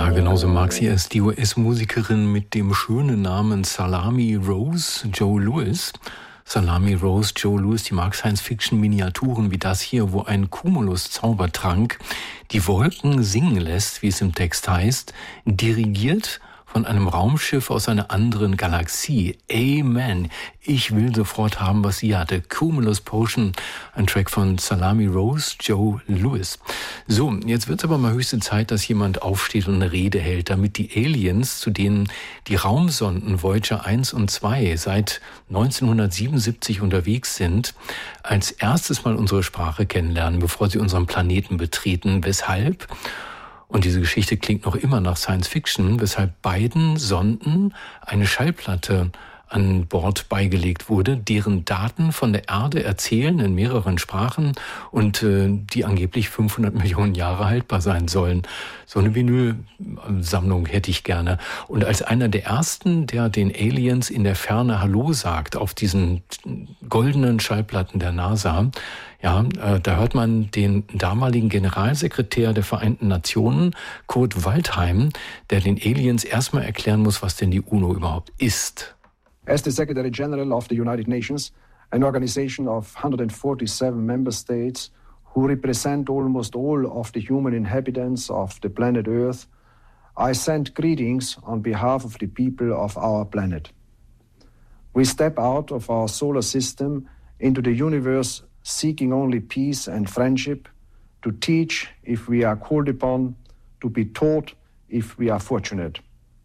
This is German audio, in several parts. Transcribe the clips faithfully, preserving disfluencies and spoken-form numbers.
Ja, genauso mag sie es, die U S-Musikerin mit dem schönen Namen Salami Rose Joe Louis. Salami Rose Joe Louis, die mag Science-Fiction-Miniaturen wie das hier, wo ein Cumulus-Zaubertrank die Wolken singen lässt, wie es im Text heißt, dirigiert von einem Raumschiff aus einer anderen Galaxie. Amen. Ich will sofort haben, was sie hatte. Cumulus Potion, ein Track von Salami Rose Joe Louis. So, jetzt wird es aber mal höchste Zeit, dass jemand aufsteht und eine Rede hält, damit die Aliens, zu denen die Raumsonden Voyager eins und zwei seit neunzehnhundertsiebenundsiebzig unterwegs sind, als erstes mal unsere Sprache kennenlernen, bevor sie unseren Planeten betreten. Weshalb? Und diese Geschichte klingt noch immer nach Science Fiction, weshalb beiden Sonden eine Schallplatte an Bord beigelegt wurde, deren Daten von der Erde erzählen in mehreren Sprachen und äh, die angeblich fünfhundert Millionen Jahre haltbar sein sollen. So eine Vinylsammlung hätte ich gerne. Und als einer der ersten, der den Aliens in der Ferne Hallo sagt, auf diesen goldenen Schallplatten der NASA, ja, äh, da hört man den damaligen Generalsekretär der Vereinten Nationen, Kurt Waldheim, der den Aliens erstmal erklären muss, was denn die UNO überhaupt ist. As the Secretary General of the United Nations, an organization of one hundred forty-seven member states who represent almost all of the human inhabitants of the planet Earth, I send greetings on behalf of the people of our planet. We step out of our solar system into the universe seeking only peace and friendship, to teach if we are called upon, to be taught if we are fortunate.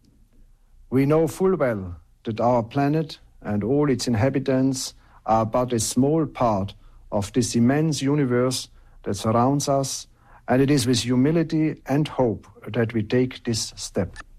We know full well that our planet and all its inhabitants are but a small part of this immense universe that surrounds us, and it is with humility and hope that we take this step.